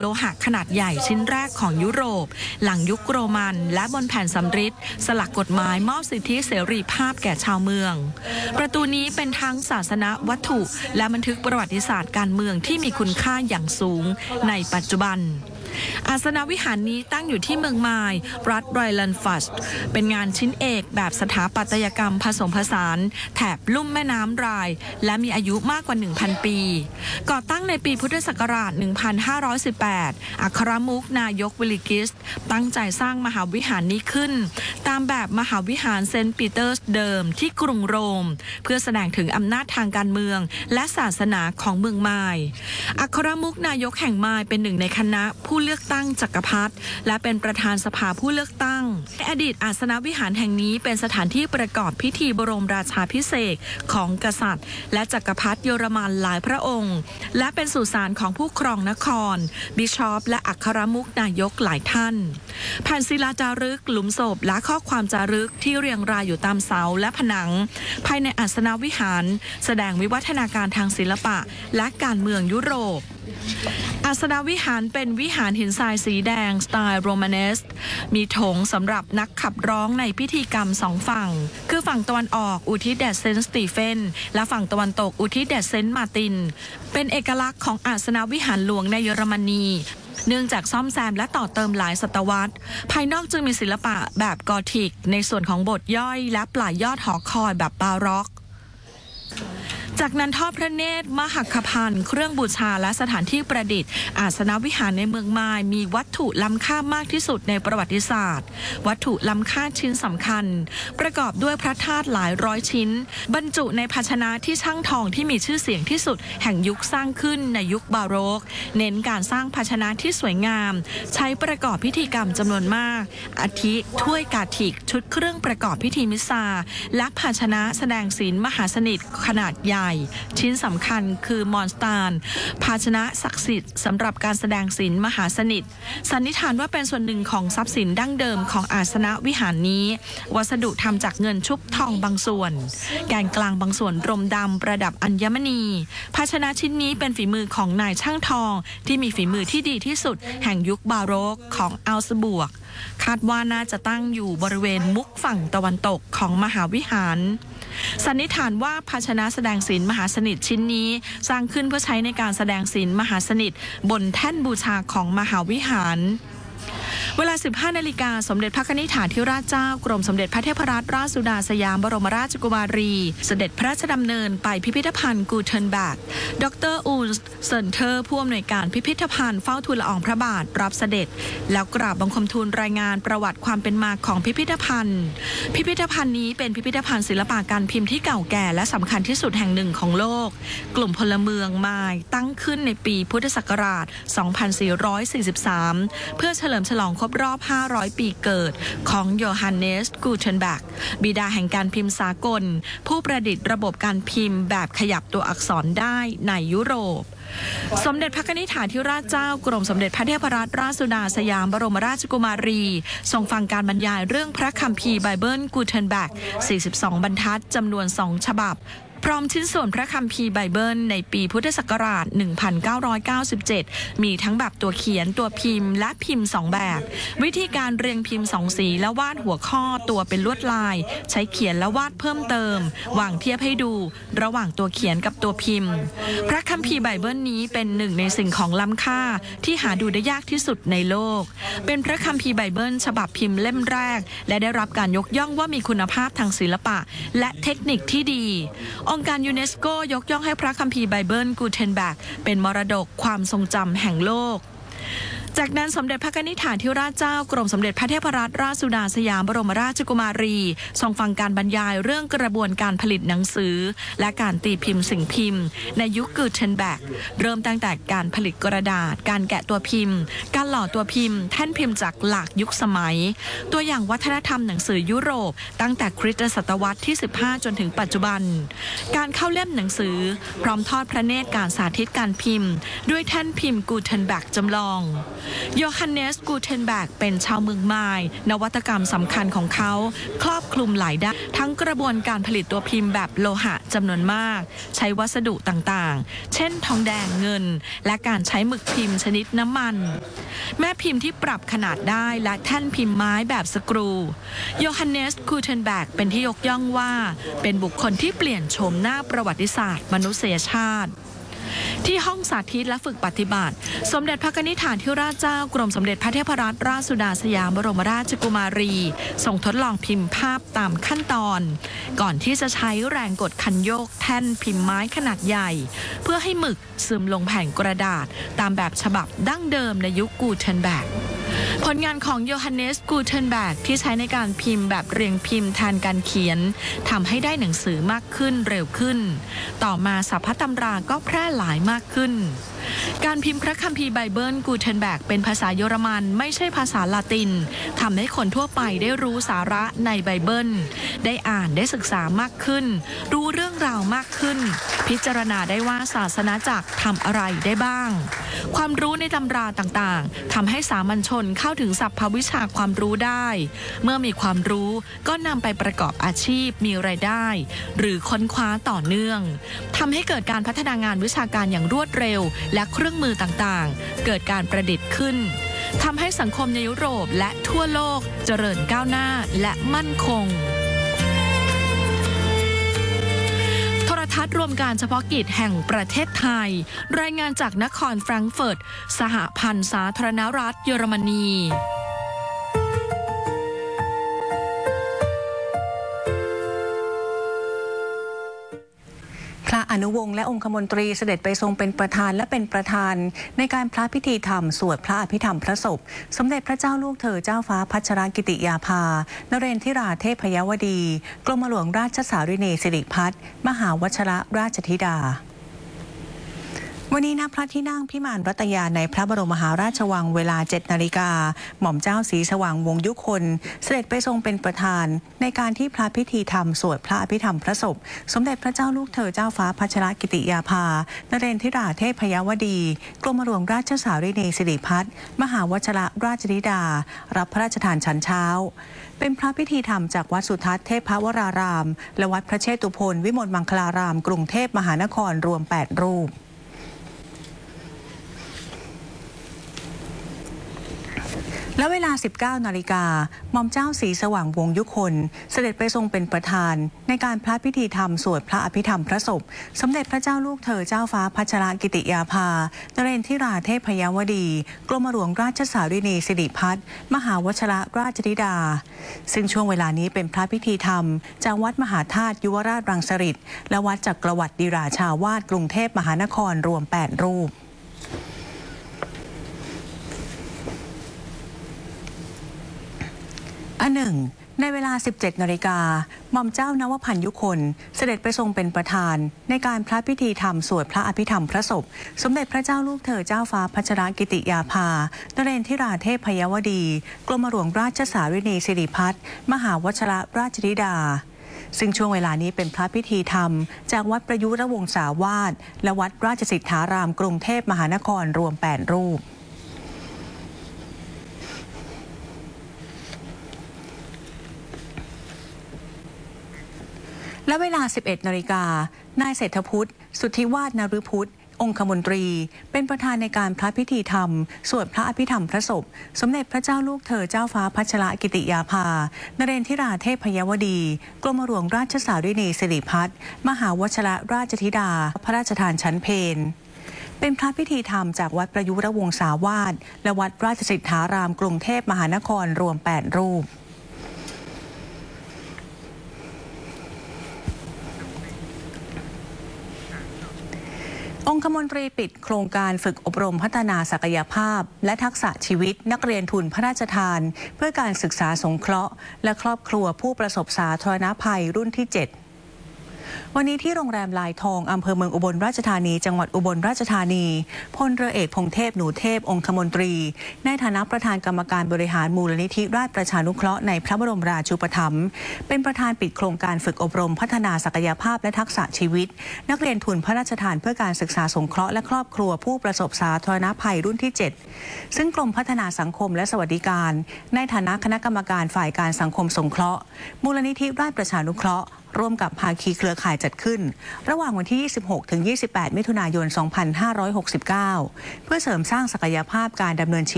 โลหะขนาดใหญ่ชิ้นแรกของยุโรปหลังยุคโรมันและบนแผ่นสำริดสลักกฎหมายมอบสิทธิเสรีภาพแก่ชาวเมืองประตูนี้เป็นทั้งศาสนวัตถุและบันทึกประวัติศาสตร์การเมืองที่มีคุณค่าอย่างสูงในปัจจุบันอาสนวิหารนี้ตั้งอยู่ที่เมืองไมล์รัฐไรแลนด์ฟัสต์เป็นงานชิ้นเอกแบบสถาปัตยกรรมผสมผสานแถบลุ่มแม่น้ำไรน์และมีอายุมากกว่า 1,000 ปีก่อตั้งในปีพุทธศักราช 1518 อัครมุขนายกวิลิกิสตั้งใจสร้างมหาวิหารนี้ขึ้นตามแบบมหาวิหารเซนต์ปีเตอร์สเดิมที่กรุงโรมเพื่อแสดงถึงอำนาจทางการเมืองและศาสนาของเมืองไมล์อัครมุขนายกแห่งไมล์เป็นหนึ่งในคณะผู้เลือกตั้งจักรพรรดิและเป็นประธานสภาผู้เลือกตั้งในอดีตอาสนวิหารแห่งนี้เป็นสถานที่ประกอบพิธีบรมราชาภิเษกของกษัตริย์และจักรพรรดิเยอรมันหลายพระองค์และเป็นสุสานของผู้ครองนครบิชอปและอัครมุขนายกหลายท่านแผ่นศิลาจารึกหลุมศพและข้อความจารึกที่เรียงรายอยู่ตามเสาและผนังภายในอาสนวิหารแสดงวิวัฒนาการทางศิลปะและการเมืองยุโรปอาสนวิหารเป็นวิหารหินทรายสีแดงสไตล์โรมาเนสมีโถงสำหรับนักขับร้องในพิธีกรรมสองฝั่งคือฝั่งตะวันออกอุทิศแด่เซนต์สตีเฟนและฝั่งตะวันตกอุทิศแด่เซนต์มาร์ตินเป็นเอกลักษณ์ของอาสนวิหารหลวงในเยอรมนีเนื่องจากซ่อมแซมและต่อเติมหลายศตวรรษภายนอกจึงมีศิลปะแบบกอธิกในส่วนของโบสถ์ย่อยและปลายยอดหอคอยแบบบาร็อกจากนั้นทอดพระเนตรมหัคคภัณฑ์เครื่องบูชาและสถานที่ประดิษฐ์อาสนวิหารในเมืองไมล์มีวัตถุล้ำค่ามากที่สุดในประวัติศาสตร์วัตถุล้ำค่าชิ้นสำคัญประกอบด้วยพระธาตุหลายร้อยชิ้นบรรจุในภาชนะที่ช่างทองที่มีชื่อเสียงที่สุดแห่งยุคสร้างขึ้นในยุคบาโรกเน้นการสร้างภาชนะที่สวยงามใช้ประกอบพิธีกรรมจำนวนมากอาทิถ้วยกาถิกชุดเครื่องประกอบพิธีมิสซาและภาชนะแสดงศีลมหาสนิทขนาดใหญ่ชิ้นสำคัญคือมอนสตานภาชนะศักดิ์สิทธิ์สำหรับการแสดงศีลมหาสนิทสันนิษฐานว่าเป็นส่วนหนึ่งของทรัพย์สินดั้งเดิมของอาสนวิหารนี้วัสดุทำจากเงินชุบทองบางส่วนแกนกลางบางส่วนรมดำประดับอัญมณีภาชนะชิ้นนี้เป็นฝีมือของนายช่างทองที่มีฝีมือที่ดีที่สุดแห่งยุคบาโรกของอัลสบวกคาดว่าน่าจะตั้งอยู่บริเวณมุกฝั่งตะวันตกของมหาวิหารสันนิษฐานว่าภาชนะแสดงศีลมหาสนิทชิ้นนี้สร้างขึ้นเพื่อใช้ในการแสดงศีลมหาสนิทบนแท่นบูชาของมหาวิหารเวลา 15 นาฬิกาสมเด็จพระนิธิถาธิราชเจ้ากรมสมเด็จพระเทพรัตนราชสุดาสยามบรมราชกุมารีเสด็จพระราชดำเนินไปพิพิธภัณฑ์กูเทนแบกดร.อูลส์เซนเทอร์ผู้อำนวยการพิพิธภัณฑ์เฝ้าทูลละอองพระบาทรับเสด็จแล้วกราบบังคมทูลรายงานประวัติความเป็นมาของพิพิธภัณฑ์นี้เป็นพิพิธภัณฑ์ศิลปะการพิมพ์ที่เก่าแก่และสำคัญที่สุดแห่งหนึ่งของโลกกลุ่มพลเมืองไมล์ตั้งขึ้นในปีพุทธศักราช 2443 เพื่อเฉลิมฉลองครบรอบ 500 ปีเกิดของโยฮันเนส กูเทนแบกบิดาแห่งการพิมพ์สากลผู้ประดิษฐ์ระบบการพิมพ์แบบขยับตัวอักษรได้ในยุโรปสมเด็จพระนิธิถาธิราชเจ้ากรมสมเด็จพระเทพรัตนราชสุดาสยามบรมราชกุมารีทรงฟังการบรรยายเรื่องพระคัมภีร์ไบเบิลกูเทนแบก 42 บรรทัดจำนวน 2 ฉบับพร้อมชิ้นส่วนพระคัมภีร์ไบเบิลในปีพุทธศักราช 1997 มีทั้งแบบตัวเขียนตัวพิมพ์และพิมพ์2แบบวิธีการเรียงพิมพ์2สีและวาดหัวข้อตัวเป็นลวดลายใช้เขียนและวาดเพิ่มเติมวางเทียบให้ดูระหว่างตัวเขียนกับตัวพิมพ์พระคัมภีร์ไบเบิลนี้เป็นหนึ่งในสิ่งของล้ำค่าที่หาดูได้ยากที่สุดในโลกเป็นพระคัมภีร์ไบเบิลฉบับพิมพ์เล่มแรกและได้รับการยกย่องว่ามีคุณภาพทางศิลปะและเทคนิคที่ดีองค์การยูเนสโกยกย่องให้พระคัมภีร์ไบเบิลกูเทนแบกเป็นมรดกความทรงจำแห่งโลกจากนั้นสมเด็จพระนิธิถาธิราชเจ้ากรมสมเด็จพระเทพรัตนราชสุดาสยามบรมราชกุมารีทรงฟังการบรรยายเรื่องกระบวนการผลิตหนังสือและการตีพิมพ์สิ่งพิมพ์ในยุคกูเทนแบกเริ่มตั้งแต่การผลิตกระดาษการแกะตัวพิมพ์การหล่อตัวพิมพ์แท่นพิมพ์จากหลากยุคสมัยตัวอย่างวัฒนธรรมหนังสือยุโรปตั้งแต่คริสตศตวรรษที่ 15 จนถึงปัจจุบันการเข้าเล่มหนังสือพร้อมทอดพระเนตรการสาธิตการพิมพ์ด้วยแท่นพิมพ์กูเทนแบกจำลองโยฮันเนส กูเทนแบกเป็นชาวเมืองไมล์นวัตกรรมสำคัญของเขาครอบคลุมหลายด้านทั้งกระบวนการผลิตตัวพิมพ์แบบโลหะจำนวนมากใช้วัสดุต่างๆเช่นทองแดงเงินและการใช้หมึกพิมพ์ชนิดน้ำมันแม่พิมพ์ที่ปรับขนาดได้และแท่นพิมพ์ไม้แบบสกรูโยฮันเนส กูเทนแบกเป็นที่ยกย่องว่าเป็นบุคคลที่เปลี่ยนโฉมหน้าประวัติศาสตร์มนุษยชาติที่ห้องสาธิตและฝึกปฏิบัติสมเด็จพระนิธิฐานธิราชเจ้ากรมสมเด็จพระเทพรัตนราชสุดาสยามบรมราชกุมารีส่งทดลองพิมพ์ภาพตามขั้นตอนก่อนที่จะใช้แรงกดคันโยกแท่นพิมพ์ไม้ขนาดใหญ่เพื่อให้หมึกซึมลงแผ่นกระดาษตามแบบฉบับดั้งเดิมในยุคกูเทนแบกผลงานของโยฮันเนส กูเทนแบกที่ใช้ในการพิมพ์แบบเรียงพิมพ์แทนการเขียนทำให้ได้หนังสือมากขึ้นเร็วขึ้นต่อมาสรรพตำราก็แพร่หลายมากขึ้นการพิมพ์พระคัมภีร์ไบเบิล กูเทนแบกเป็นภาษาเยอรมันไม่ใช่ภาษาละตินทำให้คนทั่วไปได้รู้สาระในไบเบิลได้อ่านได้ศึกษามากขึ้นรู้เรื่องราวมากขึ้นพิจารณาได้ว่าศาสนาจักรทำอะไรได้บ้างความรู้ในตำราต่างๆทำให้สามัญชนเข้าถึงสรรพวิชาความรู้ได้เมื่อมีความรู้ก็นำไปประกอบอาชีพมีรายได้หรือค้นคว้าต่อเนื่องทำให้เกิดการพัฒนางานวิชาการอย่างรวดเร็วและเครื่องมือต่างๆเกิดการประดิษฐ์ขึ้นทำให้สังคมในยุโรปและทั่วโลกเจริญก้าวหน้าและมั่นคงโทรทัศน์รวมการเฉพาะกิจแห่งประเทศไทยรายงานจากนครแฟรงก์เฟิร์ตสหพันธ์สาธารณรัฐเยอรมนีพระอนุวงศ์และองคมนตรีเสด็จไปทรงเป็นประธานและเป็นประธานในการพระพิธีธรรมสวดพระอภิธรรมพระศพสมเด็จพระเจ้าลูกเธอเจ้าฟ้าพัชรกิติยาภานเรนทิราเทพยวดีกรมหลวงราชสารินีสิริพัฒน์มหาวชิรราชธิดาวันนี้ณพระที่นั่งพิมานรัตยาในพระบรมมหาราชวังเวลา 7 นาฬิกาหม่อมเจ้าศรีสว่างวงศ์ยุคนเสด็จไปทรงเป็นประธานในการที่พระพิธีธรรมสวดพระอภิธรรมพระศพสมเด็จพระเจ้าลูกเธอเจ้าฟ้าพัชรกิติยาภานเรนทิราเทพยวดีกรมหลวงราชสารินีสิริพัฒน์มหาวชิรราชธิดารับพระราชทานฉันเช้าเป็นพระพิธีธรรมจากวัดสุทัศน์เทพวรารามและวัดพระเชตุพนวิมลมังคลารามกรุงเทพมหานครรวม 8 รูปและเวลา 19 นาฬิกาหม่อมเจ้าศรีสว่างวงศ์ยุคนเสด็จไปทรงเป็นประธานในการพระพิธีธรรมสวดพระอภิธรรมพระศพสมเด็จพระเจ้าลูกเธอเจ้าฟ้าพัชรกิติยาภานเรนทิราเทพยวดีกรมหลวงราชสารินีสิริพัฒน์มหาวชิรราชธิดาซึ่งช่วงเวลานี้เป็นพระพิธีธรรมจากวัดมหาธาตุยุวราชรังสฤษฎ์และวัดจักรวรรดิราชาวาสกรุงเทพมหานครรวม 8 รูปในเวลา 17 นาฬิกาหม่อมเจ้านวพันธ์ยุคนเสด็จไปทรงเป็นประธานในการพระพิธีธรรมสวดพระอภิธรรมพระศพสมเด็จพระเจ้าลูกเธอเจ้าฟ้าพัชรกิติยาภานเรนทิราเทพยวดีกรมหลวงราชสารินีสิริพัฒน์มหาวชิรราชธิดาซึ่งช่วงเวลานี้เป็นพระพิธีธรรมจากวัดประยุรวงศาวาสและวัดราชสิทธารามกรุงเทพมหานครรวม 8 รูปและเวลา 11 นาฬิกานายเศรษฐพุทธสุทธิวาฒนฤพุทธองคมนตรีเป็นประธานในการพระพิธีธรรมสวดพระอภิธรรมพระศพสมเด็จพระเจ้าลูกเธอเจ้าฟ้าพัชรกิติยาภานเรนทิราเทพยวดีกรมหลวงราชสารินีสิริพัฒน์มหาวชิรราชธิดาพระราชทานชั้นเพลเป็นพระพิธีธรรมจากวัดประยุรวงศาวาสและวัดราชสิทธารามกรุงเทพมหานครรวม 8 รูปองคมนตรีปิดโครงการฝึกอบรมพัฒนาศักยภาพและทักษะชีวิตนักเรียนทุนพระราชทานเพื่อการศึกษาสงเคราะห์และครอบครัวผู้ประสบสาธารณภัยรุ่นที่ 7 วันนี้ที่โรงแรมลายทองอำเภอเมืองอุบลราชธานีจังหวัดอุบลราชธานีพลเรือเอกพงเทพหนูเทพองคมนตรีในฐานะประธานกรรมการบริหารมูลนิธิราชประชานุเคราะห์ในพระบรมราชูปถัมภ์เป็นประธานปิดโครงการฝึกอบรมพัฒนาศักยภาพและทักษะชีวิตนักเรียนทุนพระราชทานเพื่อการศึกษาสงเคราะห์และครอบครัวผู้ประสบสาธารณภัยรุ่นที่ 7ซึ่งกรมพัฒนาสังคมและสวัสดิการในฐานะคณะกรรมการฝ่ายการสังคมสงเคราะห์มูลนิธิราชประชานุเคราะห์ร่วมกับภาคีเครือข่ายจัดขึ้นระหว่างวันที่ 26 ถึง 28 มิถุนายน 2569 เพื่อเสริมสร้างศักยภาพการดำเนินชีวิต